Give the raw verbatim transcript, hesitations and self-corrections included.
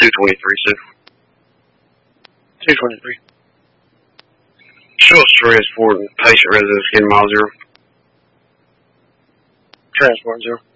two twenty-three, sir. two twenty-three. Show us transport and patient residence again, mile zero. Transport zero.